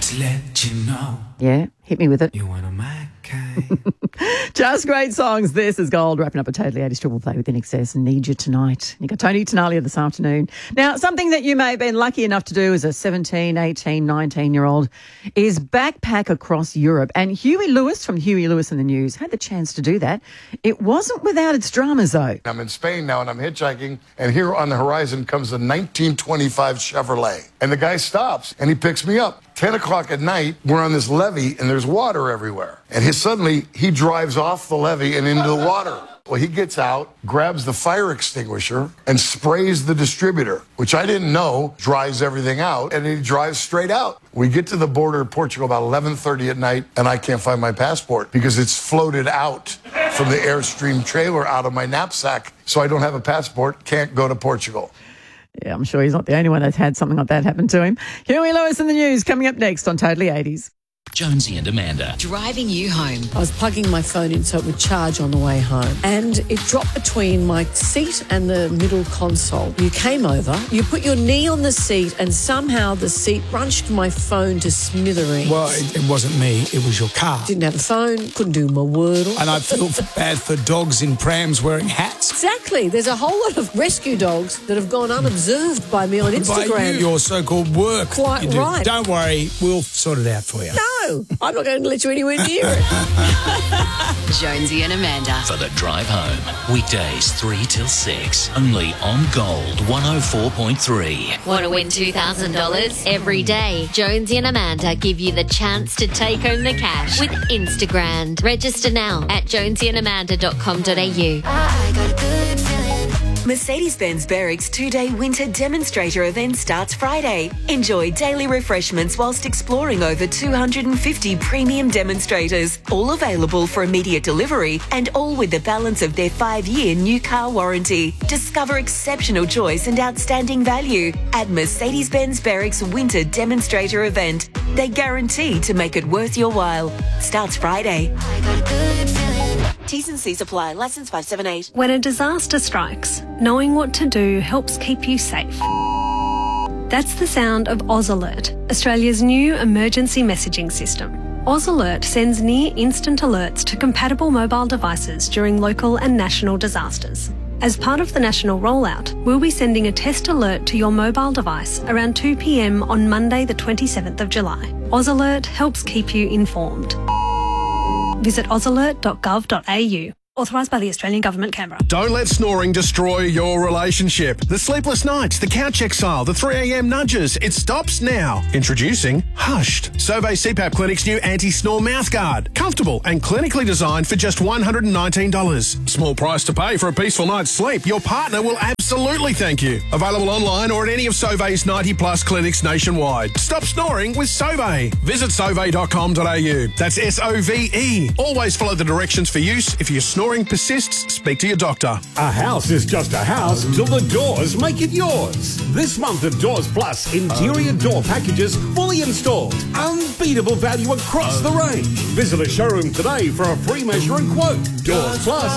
Just let you know. Yeah, hit me with it. You one of my kind. Just great songs. This is Gold, wrapping up a Totally 80s Triple Play with INXS. Need You Tonight. You got Tony Tenalia this afternoon. Now, something that you may have been lucky enough to do as a 17, 18, 19-year-old is backpack across Europe. And Huey Lewis from Huey Lewis and the News had the chance to do that. It wasn't without its dramas, though. I'm in Spain now, and I'm hitchhiking, and here on the horizon comes a 1925 Chevrolet. And the guy stops, and he picks me up. 10 o'clock at night, we're on this levee, and there's water everywhere. And suddenly, he drives off the levee and into the water. Well, he gets out, grabs the fire extinguisher, and sprays the distributor, which I didn't know dries everything out, and he drives straight out. We get to the border of Portugal about 11:30 at night, and I can't find my passport because it's floated out from the Airstream trailer out of my knapsack, so I don't have a passport, can't go to Portugal. Yeah, I'm sure he's not the only one that's had something like that happen to him. Huey Lewis and the News coming up next on Totally 80s. Jonesy and Amanda. Driving you home. I was plugging my phone in so it would charge on the way home. And it dropped between my seat and the middle console. You came over, you put your knee on the seat, and somehow the seat crunched my phone to smithereens. Well, it wasn't me, it was your car. Didn't have a phone, couldn't do my Wordle. And I feel bad for dogs in prams wearing hats. Exactly. There's a whole lot of rescue dogs that have gone unobserved by me on Instagram. By you, your so-called work. Quite you do. right. Don't worry, we'll sort it out for you. No, I'm not going to let you anywhere near it. Jonesy and Amanda. For the drive home. Weekdays 3 till 6. Only on Gold 104.3. Want to win $2,000? Every day, Jonesy and Amanda give you the chance to take home the cash with Instagram. Register now at jonesyandamanda.com.au. I got a good feeling. Mercedes-Benz Berwick's 2-day winter demonstrator event starts Friday. Enjoy daily refreshments whilst exploring over 250 premium demonstrators, all available for immediate delivery and all with the balance of their 5-year new car warranty. Discover exceptional choice and outstanding value at Mercedes-Benz Berwick's winter demonstrator event. They guarantee to make it worth your while. Starts Friday. I got a good feeling. T's and C's apply. Licence 578. When a disaster strikes, knowing what to do helps keep you safe. That's the sound of Oz Alert, Australia's new emergency messaging system. Oz Alert sends near instant alerts to compatible mobile devices during local and national disasters. As part of the national rollout, we'll be sending a test alert to your mobile device around 2 p.m. on Monday the 27th of July. Oz Alert helps keep you informed. Visit ozalert.gov.au. Authorised by the Australian Government, Canberra. Don't let snoring destroy your relationship. The sleepless nights, the couch exile, the 3 a.m. nudges. It stops now. Introducing Hushed, Survey CPAP Clinic's new anti-snore mouthguard. Comfortable and clinically designed for just $119. Small price to pay for a peaceful night's sleep. Your partner will absolutely thank you. Available online or at any of Survey's 90-plus clinics nationwide. Stop snoring with Survey. Visit survey.com.au. That's S-O-V-E. Always follow the directions for use. If you're snoring persists, speak to your doctor. A house is just a house till the doors make it yours. This month of Doors Plus, interior door packages fully installed. Unbeatable value across the range. Visit a showroom today for a free measure and quote. Doors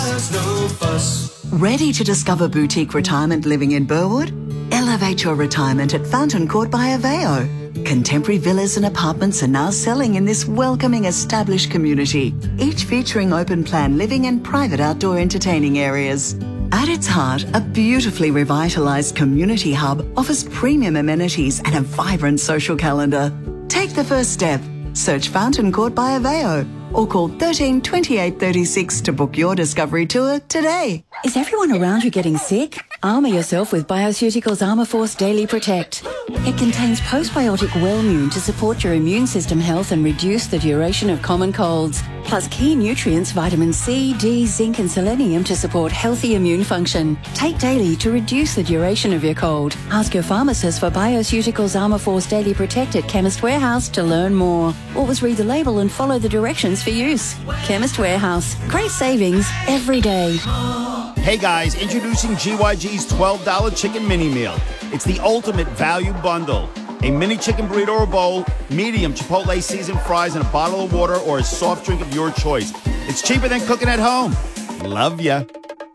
Plus. Ready to discover boutique retirement living in Burwood? Elevate your retirement at Fountain Court by Aveo. Contemporary villas and apartments are now selling in this welcoming established community, each featuring open plan living and private outdoor entertaining areas. At its heart, a beautifully revitalised community hub offers premium amenities and a vibrant social calendar. Take the first step. Search Fountain Court by Aveo or call 13 28 36 to book your discovery tour today. Is everyone around you getting sick? Armour yourself with Bioceuticals Armourforce Daily Protect. It contains postbiotic Wellmune to support your immune system health and reduce the duration of common colds. Plus key nutrients vitamin C, D, zinc and selenium to support healthy immune function. Take daily to reduce the duration of your cold. Ask your pharmacist for Bioceuticals Armourforce Daily Protect at Chemist Warehouse to learn more. Always read the label and follow the directions for use. Chemist Warehouse. Great savings every day. Hey guys, introducing GYG's $12 chicken mini meal. It's the ultimate value bundle. A mini chicken burrito or bowl, medium Chipotle seasoned fries, and a bottle of water or a soft drink of your choice. It's cheaper than cooking at home. Love ya.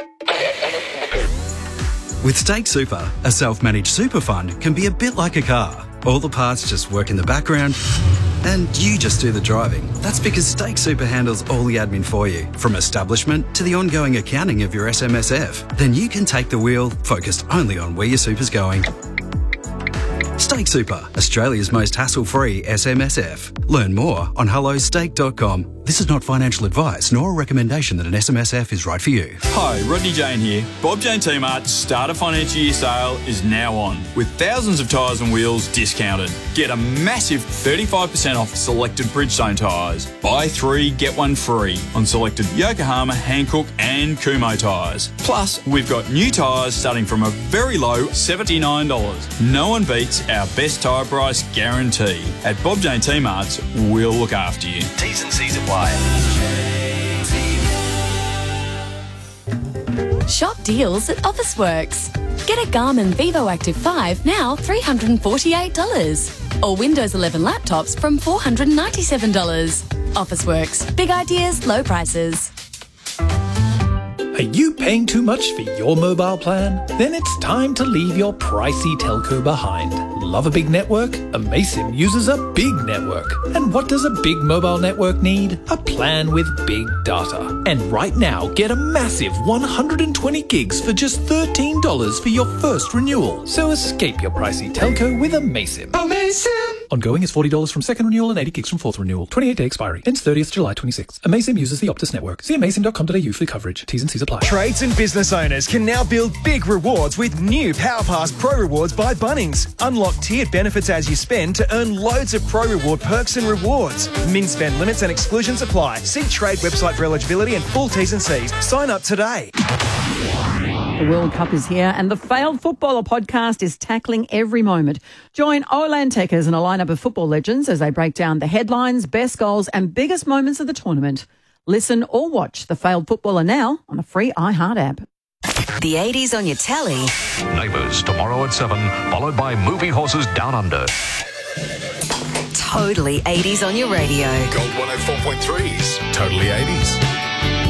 With Stake Super, a self-managed super fund can be a bit like a car. All the parts just work in the background and you just do the driving. That's because Stake Super handles all the admin for you, from establishment to the ongoing accounting of your SMSF. Then you can take the wheel, focused only on where your super's going. Stake Super, Australia's most hassle-free SMSF. Learn more on hellostake.com. This is not financial advice nor a recommendation that an SMSF is right for you. Hi, Rodney Jane here. Bob Jane T-Mart's Start a Financial Year sale is now on, with thousands of tyres and wheels discounted. Get a massive 35% off selected Bridgestone tyres. Buy 3, get 1 free on selected Yokohama, Hankook and Kumho tyres. Plus, we've got new tyres starting from a very low $79. No one beats our best tyre price guarantee. At Bob Jane T-Mart's, we'll look after you. T's and C's apply. Shop deals at Officeworks. Get a Garmin Vivo Active 5 now $348. Or Windows 11 laptops from $497. Officeworks. Big ideas, low prices. Are you paying too much for your mobile plan? Then it's time to leave your pricey telco behind. Love a big network? Amaysim uses a big network. And what does a big mobile network need? A plan with big data. And right now, get a massive 120 gigs for just $13 for your first renewal. So escape your pricey telco with Amaysim. Amaysim! Ongoing is $40 from second renewal and 80 gigs from fourth renewal. 28-day expiry. Ends 30th July 26. Amaysim uses the Optus network. See amaysim.com.au for coverage. T's and C's apply. Trades and business owners can now build big rewards with new PowerPass Pro Rewards by Bunnings. Unlock tiered benefits as you spend to earn loads of Pro Reward perks and rewards. Min spend limits and exclusions apply. See Trade website for eligibility and full T's and C's. Sign up today. The World Cup is here and the Failed Footballer podcast is tackling every moment. Join Olan Tekers and a lineup of football legends as they break down the headlines, best goals and biggest moments of the tournament. Listen or watch The Failed Footballer now on the free iHeart app. The 80s on your telly. Neighbours tomorrow at 7, followed by Movie Horses Down Under. Totally 80s on your radio. Gold 104.3's Totally 80s.